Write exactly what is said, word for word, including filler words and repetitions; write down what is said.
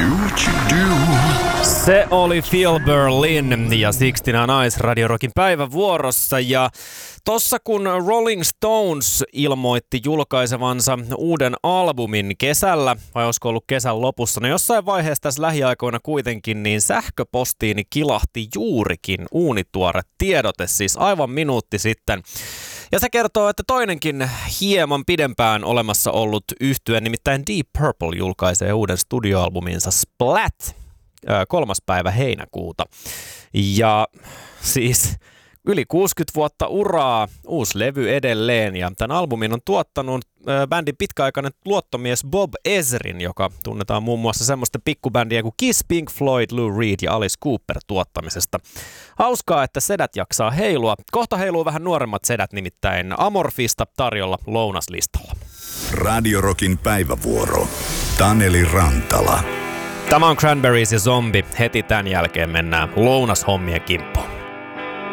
Do what you do. Se oli Phil Berlin ja Sixtina Nice Radio Rockin päivävuorossa. Ja tossa kun Rolling Stones ilmoitti julkaisevansa uuden albumin kesällä, vai olisiko ollut kesän lopussa, no jossain vaiheessa tässä lähiaikoina kuitenkin, niin sähköpostiini kilahti juurikin uunituore tiedote, siis aivan minuutti sitten. Ja se kertoo, että toinenkin hieman pidempään olemassa ollut yhtye, nimittäin Deep Purple, julkaisee uuden studioalbuminsa Splat kolmas päivä heinäkuuta. Ja siis yli kuusikymmentä vuotta uraa, uusi levy edelleen, ja tämän albumin on tuottanut äh, bändin pitkäaikainen luottomies Bob Ezrin, joka tunnetaan muun muassa semmoisten pikkubändien kuin Kiss, Pink Floyd, Lou Reed ja Alice Cooper tuottamisesta. Hauskaa, että sedät jaksaa heilua. Kohta heiluu vähän nuoremmat sedät, nimittäin Amorfista tarjolla lounaslistalla. Radio Rockin päivävuoro. Taneli Rantala. Tämä on Cranberries ja Zombie. Heti tämän jälkeen mennään lounashommien kimppuun.